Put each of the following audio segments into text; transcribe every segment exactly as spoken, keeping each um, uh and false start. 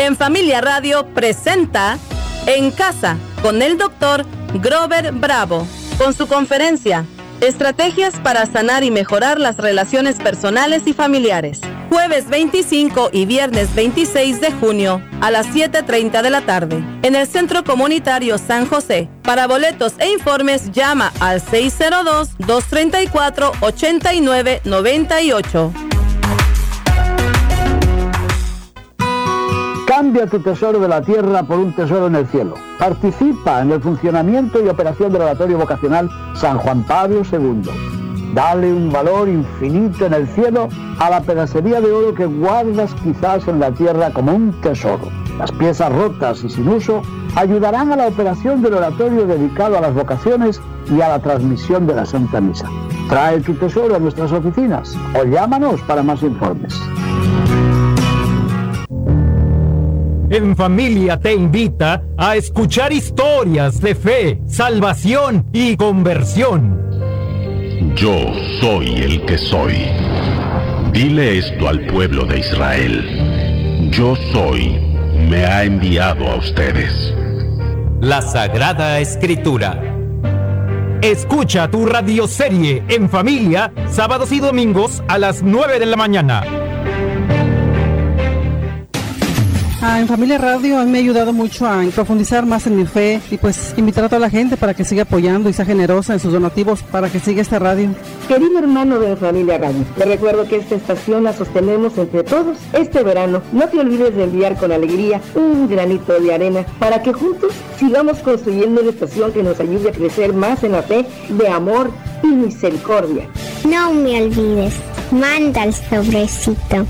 En Familia Radio presenta En Casa con el doctor Grover Bravo, con su conferencia Estrategias para sanar y mejorar las relaciones personales y familiares. Jueves veinticinco y viernes veintiséis de junio a las siete treinta de la tarde en el Centro Comunitario San José. Para boletos e informes llama al seis cero dos, dos tres cuatro, ocho nueve nueve ocho. Cambia tu tesoro de la tierra por un tesoro en el cielo. Participa en el funcionamiento y operación del oratorio vocacional San Juan Pablo segundo. Dale un valor infinito en el cielo a la pedacería de oro que guardas quizás en la tierra como un tesoro. Las piezas rotas y sin uso ayudarán a la operación del oratorio dedicado a las vocaciones y a la transmisión de la Santa Misa. Trae tu tesoro a nuestras oficinas o llámanos para más informes. En Familia te invita a escuchar historias de fe, salvación y conversión. Yo soy el que soy. Dile esto al pueblo de Israel. Yo soy, me ha enviado a ustedes. La Sagrada Escritura. Escucha tu radioserie En Familia, sábados y domingos a las nueve de la mañana. Ah, en Familia Radio a mí me ha ayudado mucho a profundizar más en mi fe y pues invitar a toda la gente para que siga apoyando y sea generosa en sus donativos para que siga esta radio. Querido hermano de Familia Radio, te recuerdo que esta estación la sostenemos entre todos este verano. No te olvides de enviar con alegría un granito de arena para que juntos sigamos construyendo una estación que nos ayude a crecer más en la fe de amor y misericordia. No me olvides, manda el sobrecito.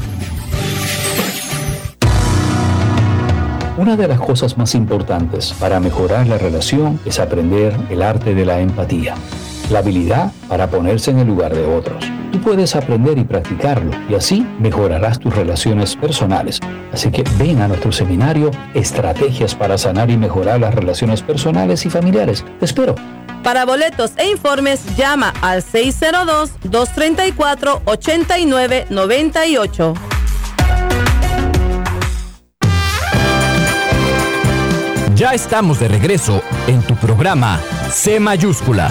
Una de las cosas más importantes para mejorar la relación es aprender el arte de la empatía, la habilidad para ponerse en el lugar de otros. Tú puedes aprender y practicarlo y así mejorarás tus relaciones personales. Así que ven a nuestro seminario Estrategias para sanar y mejorar las relaciones personales y familiares. Te espero. Para boletos e informes llama al seis cero dos, dos tres cuatro, ocho nueve nueve ocho. Ya estamos de regreso en tu programa C mayúscula.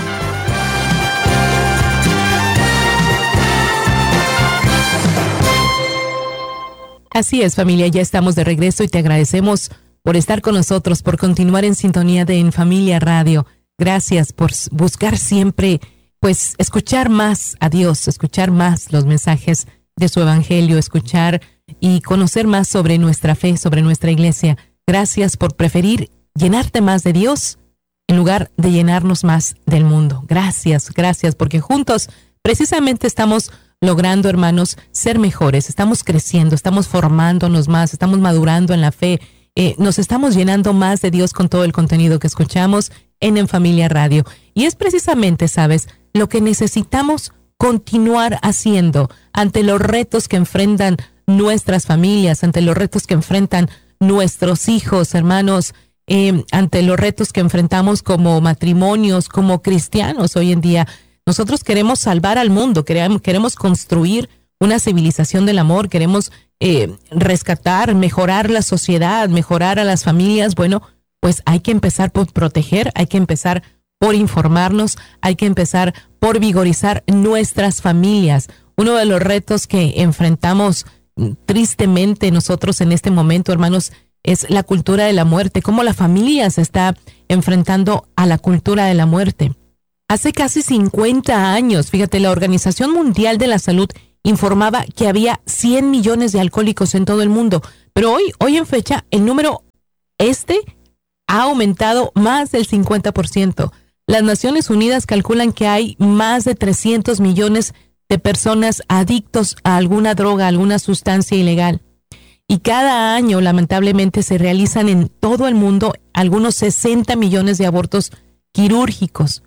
Así es, familia, ya estamos de regreso y te agradecemos por estar con nosotros, por continuar en sintonía de En Familia Radio. Gracias por buscar siempre, pues, escuchar más a Dios, escuchar más los mensajes de su evangelio, escuchar y conocer más sobre nuestra fe, sobre nuestra iglesia. Gracias por preferir llenarte más de Dios en lugar de llenarnos más del mundo. Gracias, gracias, porque juntos precisamente estamos logrando, hermanos, ser mejores. Estamos creciendo, estamos formándonos más, estamos madurando en la fe. Eh, nos estamos llenando más de Dios con todo el contenido que escuchamos en En Familia Radio. Y es precisamente, ¿sabes?, lo que necesitamos continuar haciendo ante los retos que enfrentan nuestras familias, ante los retos que enfrentan nuestros hijos, hermanos, eh, ante los retos que enfrentamos como matrimonios, como cristianos hoy en día. Nosotros queremos salvar al mundo, queremos, queremos construir una civilización del amor, queremos eh, rescatar, mejorar la sociedad, mejorar a las familias. Bueno, pues hay que empezar por proteger, hay que empezar por informarnos, hay que empezar por vigorizar nuestras familias. Uno de los retos que enfrentamos tristemente nosotros en este momento, hermanos, es la cultura de la muerte, cómo la familia se está enfrentando a la cultura de la muerte. Hace casi cincuenta años, fíjate, la Organización Mundial de la Salud informaba que había cien millones de alcohólicos en todo el mundo, pero hoy, hoy en fecha, el número este ha aumentado más del cincuenta por ciento. Las Naciones Unidas calculan que hay más de trescientos millones de personas adictos a alguna droga, a alguna sustancia ilegal. Y cada año, lamentablemente, se realizan en todo el mundo algunos sesenta millones de abortos quirúrgicos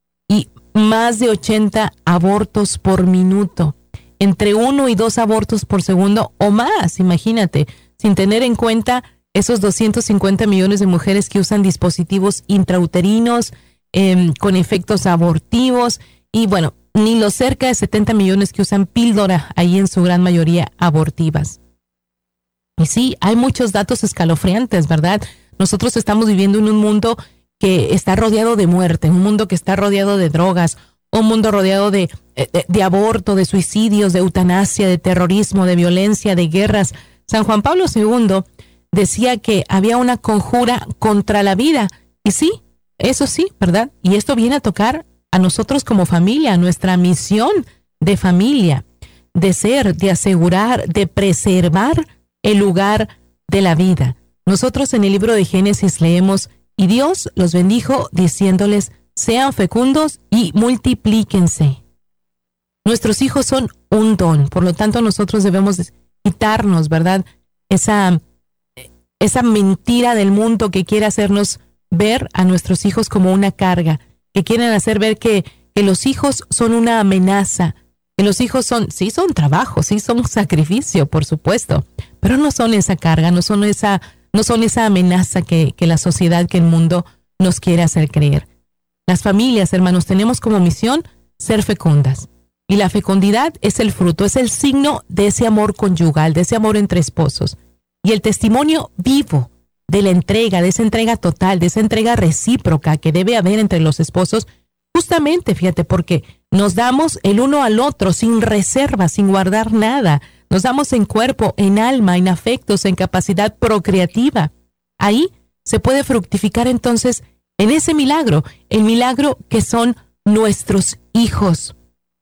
y más de ochenta abortos por minuto, entre uno y dos abortos por segundo o más, imagínate, sin tener en cuenta esos doscientos cincuenta millones de mujeres que usan dispositivos intrauterinos eh, con efectos abortivos y, bueno, ni los cerca de setenta millones que usan píldora, ahí en su gran mayoría abortivas. Y sí, hay muchos datos escalofriantes, ¿verdad? Nosotros estamos viviendo en un mundo que está rodeado de muerte, un mundo que está rodeado de drogas, un mundo rodeado de, de, de aborto, de suicidios, de eutanasia, de terrorismo, de violencia, de guerras. San Juan Pablo segundo decía que había una conjura contra la vida. Y sí, eso sí, ¿verdad? Y esto viene a tocar a nosotros como familia, a nuestra misión de familia, de ser, de asegurar, de preservar el lugar de la vida. Nosotros en el libro de Génesis leemos, y Dios los bendijo diciéndoles, sean fecundos y multiplíquense. Nuestros hijos son un don, por lo tanto nosotros debemos quitarnos, ¿verdad? Esa, esa mentira del mundo que quiere hacernos ver a nuestros hijos como una carga, que quieren hacer ver que, que los hijos son una amenaza, que los hijos son, sí son trabajo, sí son sacrificio, por supuesto, pero no son esa carga, no son esa, no son esa amenaza que, que la sociedad, que el mundo nos quiere hacer creer. Las familias, hermanos, tenemos como misión ser fecundas. Y la fecundidad es el fruto, es el signo de ese amor conyugal, de ese amor entre esposos. Y el testimonio vivo de la entrega, de esa entrega total, de esa entrega recíproca que debe haber entre los esposos, justamente, fíjate, porque nos damos el uno al otro sin reserva, sin guardar nada. Nos damos en cuerpo, en alma, en afectos, en capacidad procreativa. Ahí se puede fructificar entonces en ese milagro, el milagro que son nuestros hijos.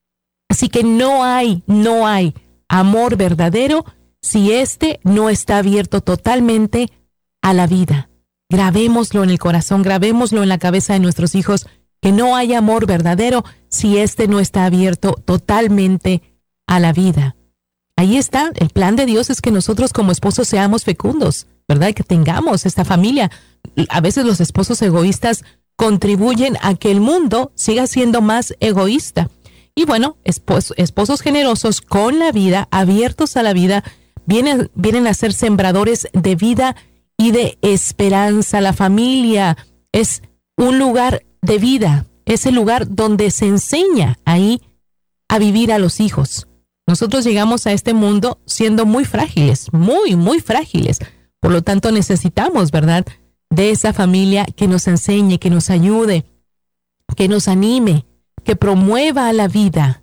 Así que no hay, no hay amor verdadero si éste no está abierto totalmente a la vida. Grabémoslo en el corazón, grabémoslo en la cabeza de nuestros hijos, que no hay amor verdadero si éste no está abierto totalmente a la vida. Ahí está, el plan de Dios es que nosotros como esposos seamos fecundos, ¿verdad? Que tengamos esta familia. A veces los esposos egoístas contribuyen a que el mundo siga siendo más egoísta. Y bueno, espos, esposos generosos con la vida, abiertos a la vida, vienen, vienen a ser sembradores de vida y de esperanza. La familia es un lugar de vida, es el lugar donde se enseña ahí a vivir a los hijos. Nosotros llegamos a este mundo siendo muy frágiles, muy, muy frágiles. Por lo tanto, necesitamos, ¿verdad?, de esa familia que nos enseñe, que nos ayude, que nos anime, que promueva la vida.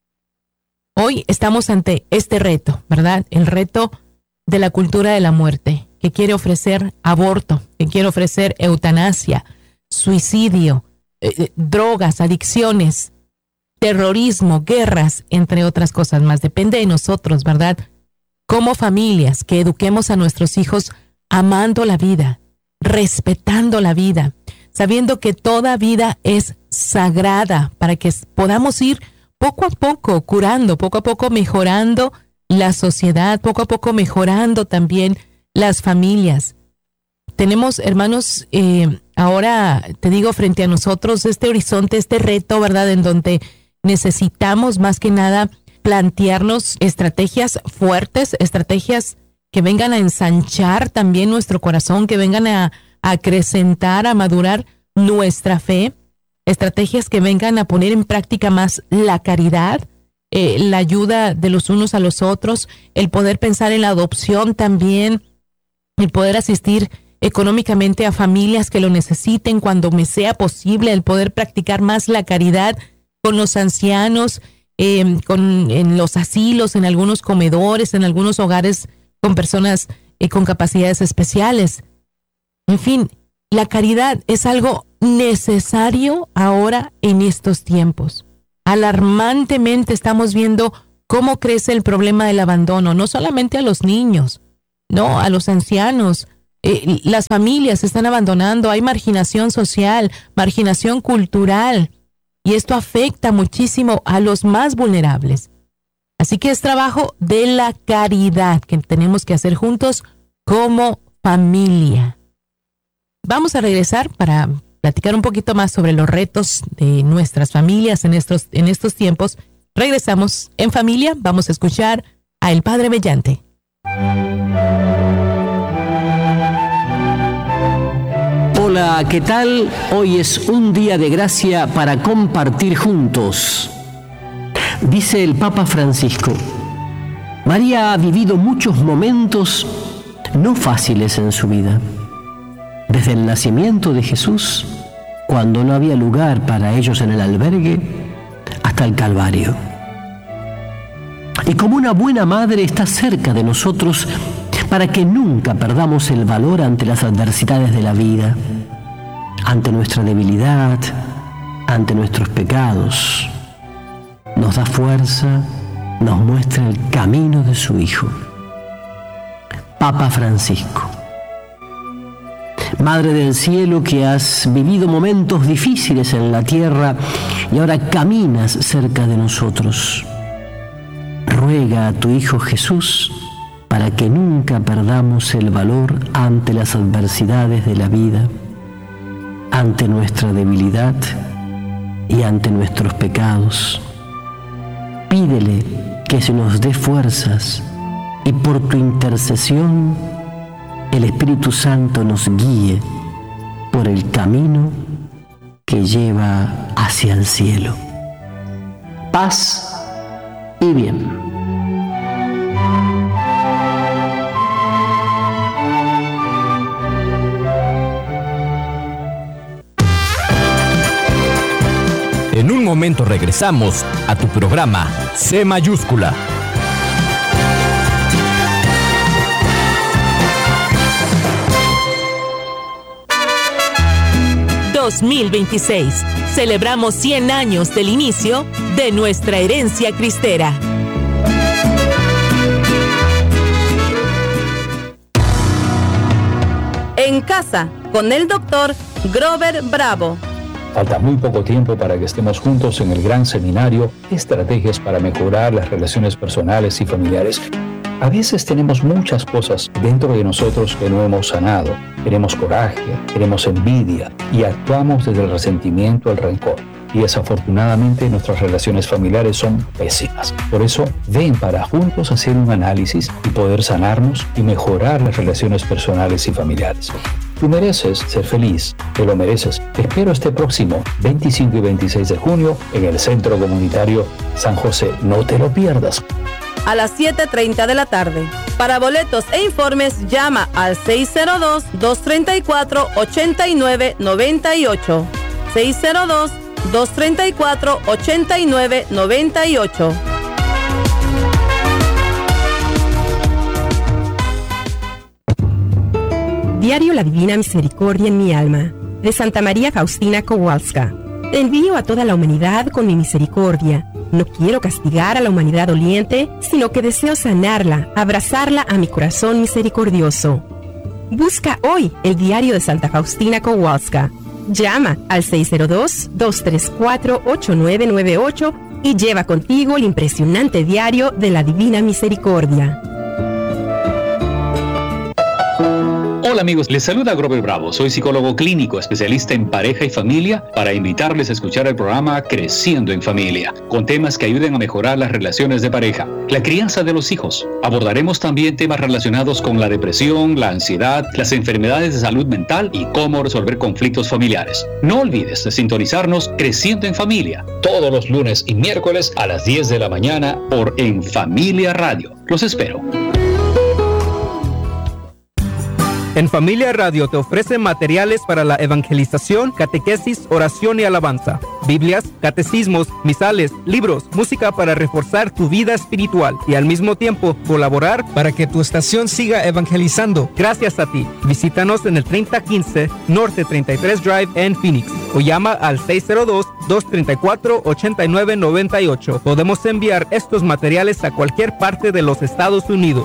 Hoy estamos ante este reto, ¿verdad? El reto de la cultura de la muerte, que quiere ofrecer aborto, que quiere ofrecer eutanasia, suicidio, eh, drogas, adicciones, terrorismo, guerras, entre otras cosas más. Depende de nosotros, ¿verdad? Como familias, que eduquemos a nuestros hijos amando la vida, respetando la vida, sabiendo que toda vida es sagrada, para que podamos ir poco a poco curando, poco a poco mejorando la sociedad, poco a poco mejorando también las familias. Tenemos, hermanos, eh, ahora te digo, frente a nosotros este horizonte, este reto, ¿verdad?, en donde necesitamos más que nada plantearnos estrategias fuertes, estrategias que vengan a ensanchar también nuestro corazón, que vengan a, a acrecentar, a madurar nuestra fe, estrategias que vengan a poner en práctica más la caridad, eh, la ayuda de los unos a los otros, el poder pensar en la adopción también, el poder asistir económicamente a familias que lo necesiten cuando me sea posible, el poder practicar más la caridad con los ancianos, eh, con, en los asilos, en algunos comedores, en algunos hogares con personas eh, con capacidades especiales. En fin, la caridad es algo necesario ahora en estos tiempos. Alarmantemente estamos viendo cómo crece el problema del abandono, no solamente a los niños, no, a los ancianos. Eh, las familias se están abandonando, hay marginación social, marginación cultural, y esto afecta muchísimo a los más vulnerables. Así que es trabajo de la caridad que tenemos que hacer juntos como familia. Vamos a regresar para platicar un poquito más sobre los retos de nuestras familias en estos, en estos tiempos. Regresamos en familia, vamos a escuchar a El Padre Mellante. Hola, ¿qué tal? Hoy es un día de gracia para compartir juntos. Dice el Papa Francisco, María ha vivido muchos momentos no fáciles en su vida. Desde el nacimiento de Jesús, cuando no había lugar para ellos en el albergue, hasta el Calvario. Y como una buena madre está cerca de nosotros para que nunca perdamos el valor ante las adversidades de la vida, ante nuestra debilidad, ante nuestros pecados. Nos da fuerza, nos muestra el camino de su Hijo. Papa Francisco. Madre del cielo, que has vivido momentos difíciles en la tierra y ahora caminas cerca de nosotros, ruega a tu Hijo Jesús para que nunca perdamos el valor ante las adversidades de la vida, ante nuestra debilidad y ante nuestros pecados. Pídele que se nos dé fuerzas y por tu intercesión el Espíritu Santo nos guíe por el camino que lleva hacia el cielo. Paz y bien. En un momento regresamos a tu programa C Mayúscula. dos mil veintiséis. Celebramos cien años del inicio de nuestra herencia cristera. En casa, con el doctor Grover Bravo. Falta muy poco tiempo para que estemos juntos en el gran seminario Estrategias para mejorar las relaciones personales y familiares. A veces tenemos muchas cosas dentro de nosotros que no hemos sanado. Tenemos coraje, tenemos envidia y actuamos desde el resentimiento al rencor. Y desafortunadamente nuestras relaciones familiares son pésimas. Por eso, ven para juntos hacer un análisis y poder sanarnos y mejorar las relaciones personales y familiares. Tú mereces ser feliz, te lo mereces. Te espero este próximo veinticinco y veintiséis de junio en el Centro Comunitario San José. No te lo pierdas. A las siete treinta de la tarde. Para boletos e informes, llama al seis cero dos, dos tres cuatro, ocho nueve nueve ocho. seis cero dos, dos tres cuatro, ocho nueve nueve ocho. Diario La Divina Misericordia en mi alma, de Santa María Faustina Kowalska. Te envío a toda la humanidad con mi misericordia. No quiero castigar a la humanidad doliente, sino que deseo sanarla, abrazarla a mi corazón misericordioso. Busca hoy el diario de Santa Faustina Kowalska. Llama al seis cero dos, dos tres cuatro, ocho nueve nueve ocho y lleva contigo el impresionante diario de la Divina Misericordia. Hola amigos, les saluda Grover Bravo. Soy psicólogo clínico, especialista en pareja y familia, para invitarles a escuchar el programa Creciendo en Familia, con temas que ayuden a mejorar las relaciones de pareja, la crianza de los hijos. Abordaremos también temas relacionados con la depresión, la ansiedad, las enfermedades de salud mental y cómo resolver conflictos familiares. No olvides de sintonizarnos Creciendo en Familia, todos los lunes y miércoles a las diez de la mañana por En Familia Radio. Los espero. En Familia Radio te ofrece materiales para la evangelización, catequesis, oración y alabanza, Biblias, catecismos, misales, libros, música para reforzar tu vida espiritual y al mismo tiempo colaborar para que tu estación siga evangelizando. Gracias a ti. Visítanos en el treinta quince Norte treinta y tres Drive en Phoenix o llama al seis cero dos, dos tres cuatro, ocho nueve nueve ocho. Podemos enviar estos materiales a cualquier parte de los Estados Unidos.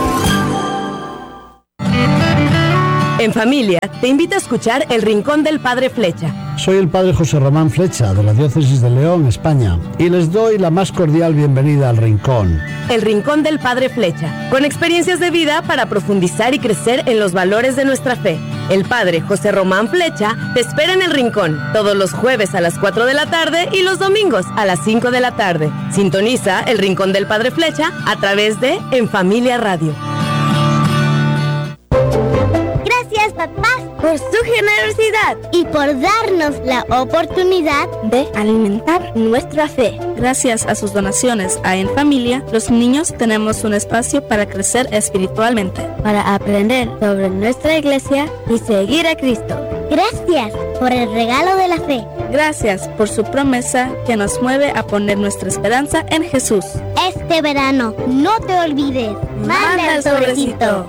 En Familia, te invito a escuchar El Rincón del Padre Flecha. Soy el Padre José Román Flecha, de la Diócesis de León, España, y les doy la más cordial bienvenida al Rincón. El Rincón del Padre Flecha, con experiencias de vida para profundizar y crecer en los valores de nuestra fe. El Padre José Román Flecha te espera en El Rincón, todos los jueves a las cuatro de la tarde y los domingos a las cinco de la tarde. Sintoniza El Rincón del Padre Flecha a través de En Familia Radio. Gracias, papás, por su generosidad y por darnos la oportunidad de alimentar nuestra fe. Gracias a sus donaciones a En Familia, los niños tenemos un espacio para crecer espiritualmente, para aprender sobre nuestra iglesia y seguir a Cristo. Gracias por el regalo de la fe. Gracias por su promesa que nos mueve a poner nuestra esperanza en Jesús. Este verano, no te olvides. Manda el sobrecito.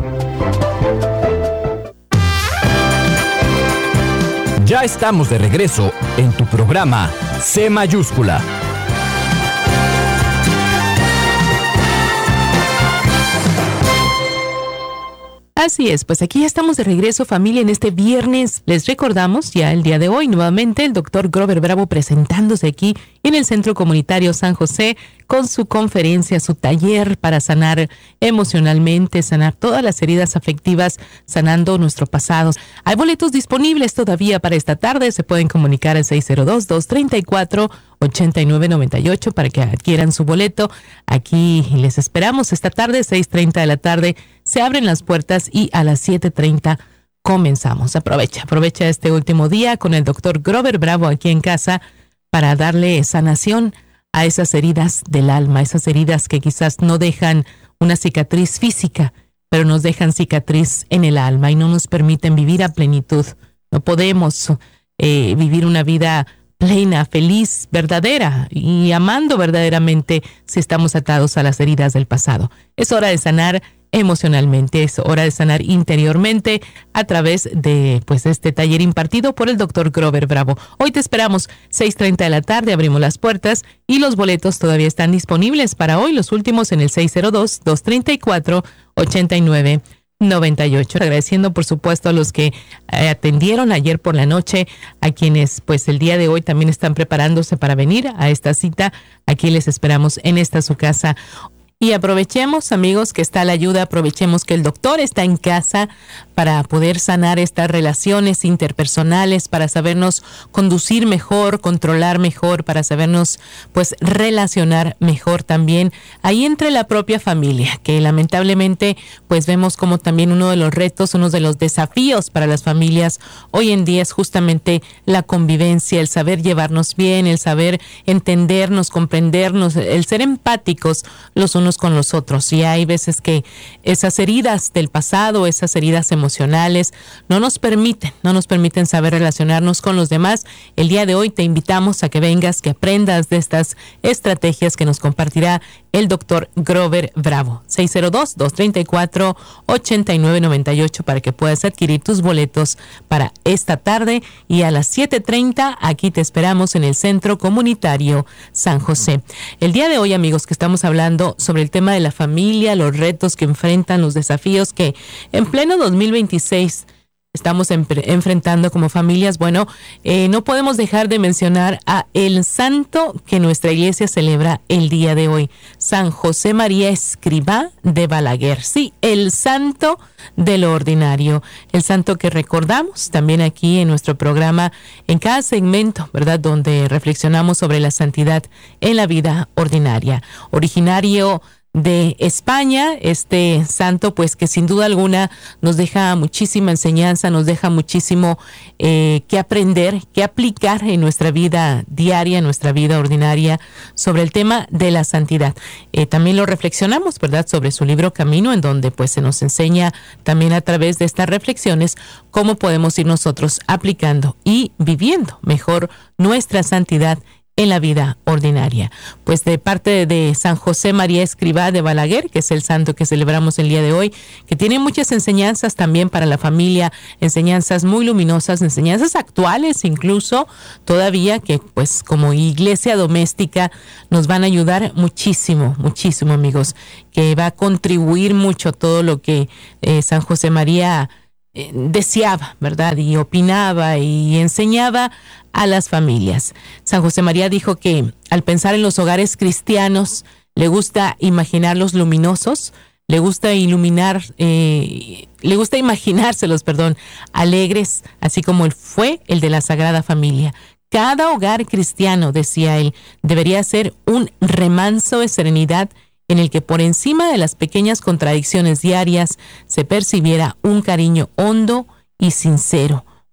Ya estamos de regreso en tu programa C Mayúscula. Así es, pues aquí ya estamos de regreso, familia, en este viernes. Les recordamos ya el día de hoy nuevamente el doctor Grover Bravo presentándose aquí en el Centro Comunitario San José con su conferencia, su taller para sanar emocionalmente, sanar todas las heridas afectivas, sanando nuestro pasado. Hay boletos disponibles todavía para esta tarde, se pueden comunicar al seis cero dos, dos tres cuatro, ocho nueve nueve ocho para que adquieran su boleto. Aquí les esperamos esta tarde, seis treinta de la tarde, se abren las puertas y a las siete treinta comenzamos. Aprovecha, aprovecha este último día con el doctor Grover Bravo aquí en casa para darle sanación a esas heridas del alma, esas heridas que quizás no dejan una cicatriz física, pero nos dejan cicatriz en el alma y no nos permiten vivir a plenitud. No podemos eh, vivir una vida plena, feliz, verdadera y amando verdaderamente si estamos atados a las heridas del pasado. Es hora de sanar emocionalmente, es hora de sanar interiormente a través de pues este taller impartido por el doctor Grover Bravo. Hoy te esperamos, seis treinta de la tarde, abrimos las puertas y los boletos todavía están disponibles para hoy, los últimos en el seis cero dos, dos tres cuatro, ocho nueve noventa y ocho. Agradeciendo por supuesto a los que eh, atendieron ayer por la noche, a quienes pues el día de hoy también están preparándose para venir a esta cita. Aquí les esperamos en esta su casa. Y aprovechemos, amigos, que está la ayuda, aprovechemos que el doctor está en casa para poder sanar estas relaciones interpersonales, para sabernos conducir mejor, controlar mejor, para sabernos pues relacionar mejor también ahí entre la propia familia, que lamentablemente pues vemos como también uno de los retos, uno de los desafíos para las familias hoy en día es justamente la convivencia, el saber llevarnos bien, el saber entendernos, comprendernos, el ser empáticos los unos con los otros. Y hay veces que esas heridas del pasado, esas heridas emocionales no nos permiten, no nos permiten saber relacionarnos con los demás. El día de hoy te invitamos a que vengas, que aprendas de estas estrategias que nos compartirá el doctor Grover Bravo. seis cero dos, dos tres cuatro, ocho nueve nueve ocho para que puedas adquirir tus boletos para esta tarde y a las siete treinta aquí te esperamos en el Centro Comunitario San José. El día de hoy, amigos, que estamos hablando sobre el tema de la familia, los retos que enfrentan, los desafíos que en pleno dos mil veintiséis estamos en, enfrentando como familias. Bueno, eh, no podemos dejar de mencionar a el santo que nuestra iglesia celebra el día de hoy, San José María Escrivá de Balaguer. Sí, el santo de lo ordinario, el santo que recordamos también aquí en nuestro programa, en cada segmento, ¿verdad?, donde reflexionamos sobre la santidad en la vida ordinaria. Originario de España, este santo pues que sin duda alguna nos deja muchísima enseñanza, nos deja muchísimo eh, que aprender, que aplicar en nuestra vida diaria, en nuestra vida ordinaria sobre el tema de la santidad. Eh, también lo reflexionamos, ¿verdad?, sobre su libro Camino, en donde pues se nos enseña también a través de estas reflexiones cómo podemos ir nosotros aplicando y viviendo mejor nuestra santidad en la vida ordinaria. Pues de parte de San José María Escrivá de Balaguer, que es el santo que celebramos el día de hoy, que tiene muchas enseñanzas también para la familia, enseñanzas muy luminosas, enseñanzas actuales incluso todavía, que pues como iglesia doméstica nos van a ayudar muchísimo, muchísimo, amigos, que va a contribuir mucho todo lo que eh, San José María eh, deseaba, ¿verdad?, y opinaba y enseñaba a las familias. San José María dijo que al pensar en los hogares cristianos le gusta imaginarlos luminosos, le gusta iluminar, eh, le gusta imaginárselos, perdón, alegres, así como él fue el de la Sagrada Familia. Cada hogar cristiano, decía él, debería ser un remanso de serenidad en el que por encima de las pequeñas contradicciones diarias se percibiera un cariño hondo y sincero,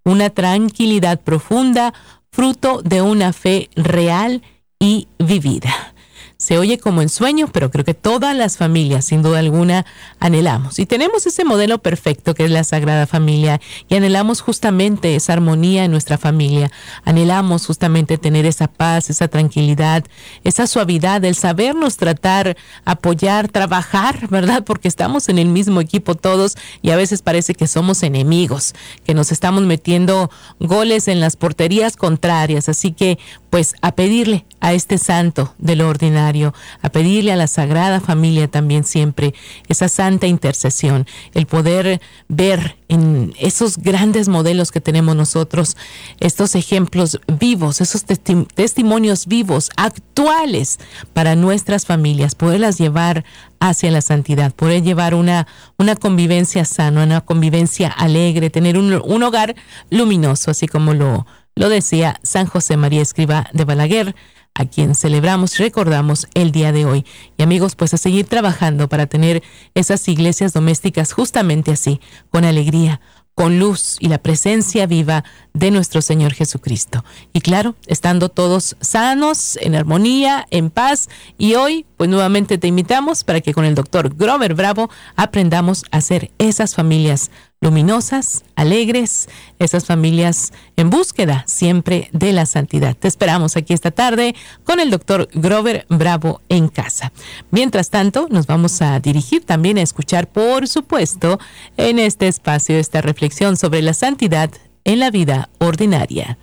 una tranquilidad profunda, fruto de una fe real y vivida. Se oye como en sueño, pero creo que todas las familias, sin duda alguna, anhelamos. Y tenemos ese modelo perfecto que es la Sagrada Familia. Y anhelamos justamente esa armonía en nuestra familia. Anhelamos justamente tener esa paz, esa tranquilidad, esa suavidad, el sabernos tratar, apoyar, trabajar, ¿verdad? Porque estamos en el mismo equipo todos y a veces parece que somos enemigos, que nos estamos metiendo goles en las porterías contrarias. Así que, pues, a pedirle a este santo de lo ordinario, a pedirle a la Sagrada Familia también siempre esa santa intercesión, el poder ver en esos grandes modelos que tenemos nosotros, estos ejemplos vivos, esos testi- testimonios vivos, actuales para nuestras familias, poderlas llevar hacia la santidad, poder llevar una, una convivencia sana, una convivencia alegre, tener un, un hogar luminoso, así como lo, lo decía San José María Escrivá de Balaguer, a quien celebramos y recordamos el día de hoy. Y amigos, pues a seguir trabajando para tener esas iglesias domésticas justamente así, con alegría, con luz y la presencia viva de nuestro Señor Jesucristo. Y claro, estando todos sanos, en armonía, en paz. Y hoy, pues nuevamente te invitamos para que con el doctor Grover Bravo aprendamos a hacer esas familias luminosas, alegres, esas familias en búsqueda siempre de la santidad. Te esperamos aquí esta tarde con el doctor Grover Bravo en casa. Mientras tanto, nos vamos a dirigir también a escuchar, por supuesto, en este espacio, esta reflexión sobre la santidad en la vida ordinaria.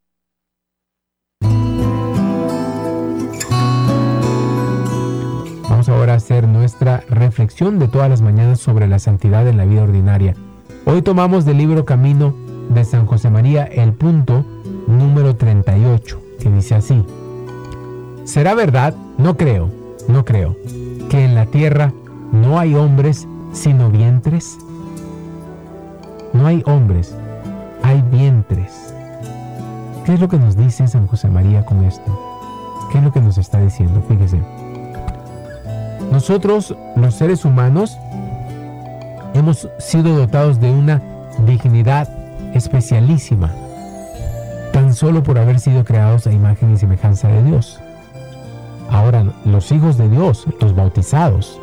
Vamos ahora a hacer nuestra reflexión de todas las mañanas sobre la santidad en la vida ordinaria. Hoy tomamos del libro Camino de San José María el punto número treinta y ocho, que dice así: ¿será verdad? No creo, no creo, que en la tierra no hay hombres sino vientres. No hay hombres, hay vientres. ¿Qué es lo que nos dice San José María con esto? ¿Qué es lo que nos está diciendo? Fíjese. Nosotros, los seres humanos, hemos sido dotados de una dignidad especialísima, tan solo por haber sido creados a imagen y semejanza de Dios. Ahora, los hijos de Dios, los bautizados,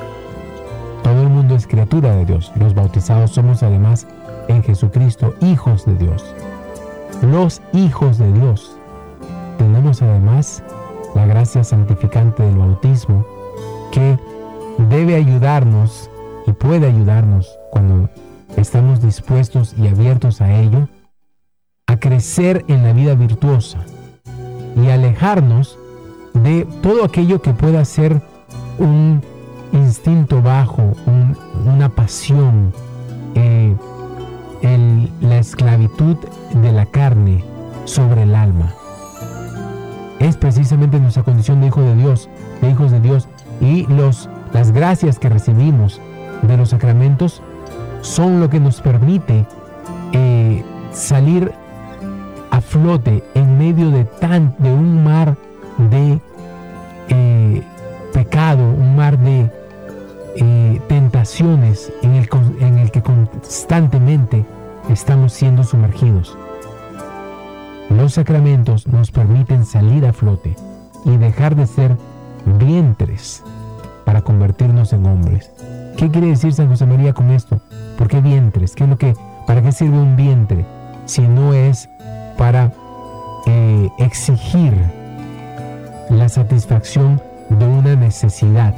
todo el mundo es criatura de Dios. Los bautizados somos además en Jesucristo hijos de Dios. Los hijos de Dios tenemos además la gracia santificante del bautismo, que debe ayudarnos y puede ayudarnos, cuando estamos dispuestos y abiertos a ello, a crecer en la vida virtuosa y alejarnos de todo aquello que pueda ser un instinto bajo, un, una pasión, eh, el, la esclavitud de la carne sobre el alma. Es precisamente nuestra condición de hijo de Dios, de hijos de Dios, y los, las gracias que recibimos de los sacramentos son lo que nos permite eh, salir a flote en medio de, tan, de un mar de eh, pecado, un mar de eh, tentaciones en el, en el que constantemente estamos siendo sumergidos. Los sacramentos nos permiten salir a flote y dejar de ser vientres para convertirnos en hombres. ¿Qué quiere decir San José María con esto? ¿Por qué vientres? ¿Qué es lo que, ¿Para qué sirve un vientre si no es para eh, exigir la satisfacción de una necesidad?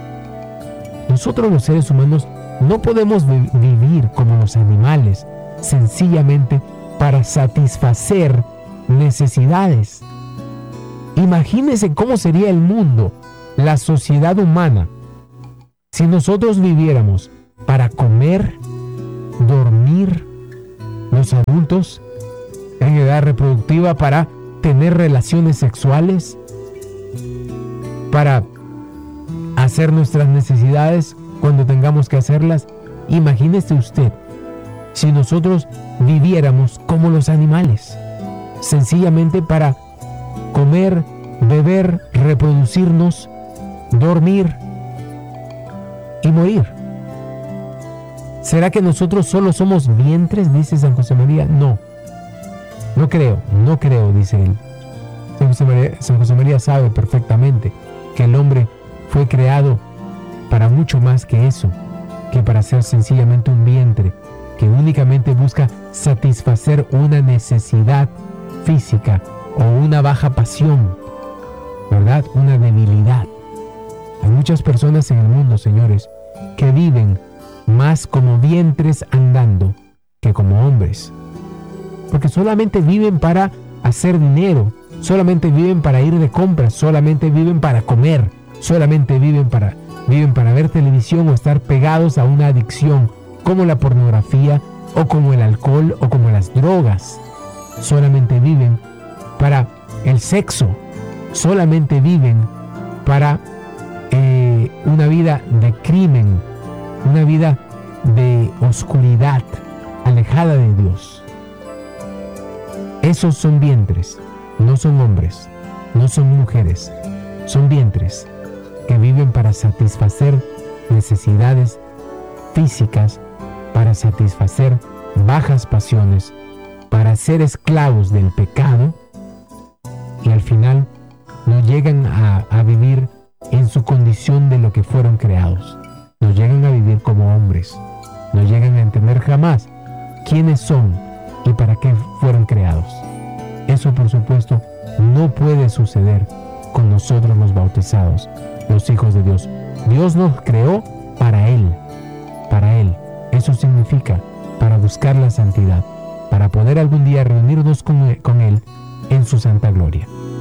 Nosotros los seres humanos no podemos vi- vivir como los animales, sencillamente para satisfacer necesidades. Imagínense cómo sería el mundo, la sociedad humana, si nosotros viviéramos para comer, dormir, los adultos en edad reproductiva para tener relaciones sexuales, para hacer nuestras necesidades cuando tengamos que hacerlas. Imagínese usted si nosotros viviéramos como los animales, sencillamente para comer, beber, reproducirnos, dormir y morir. ¿Será que nosotros solo somos vientres? Dice San José María. No, no creo, no creo, dice él. San José María, San José María sabe perfectamente que el hombre fue creado para mucho más que eso, que para ser sencillamente un vientre que únicamente busca satisfacer una necesidad física o una baja pasión, ¿verdad? Una debilidad. Hay muchas personas en el mundo, señores, que viven más como vientres andando que como hombres, porque solamente viven para hacer dinero, solamente viven para ir de compras, solamente viven para comer, solamente viven para, viven para ver televisión o estar pegados a una adicción como la pornografía o como el alcohol o como las drogas. Solamente viven para el sexo, solamente viven para eh, una vida de crimen, una vida de oscuridad, alejada de Dios. Esos son vientres, no son hombres, no son mujeres, son vientres que viven para satisfacer necesidades físicas, para satisfacer bajas pasiones, para ser esclavos del pecado, y al final no llegan a, a vivir en su condición de lo que fueron creados. No llegan a vivir como hombres, no llegan a entender jamás quiénes son y para qué fueron creados. Eso, por supuesto, no puede suceder con nosotros los bautizados, los hijos de Dios. Dios nos creó para Él, para Él. Eso significa para buscar la santidad, para poder algún día reunirnos con, con Él en su santa gloria.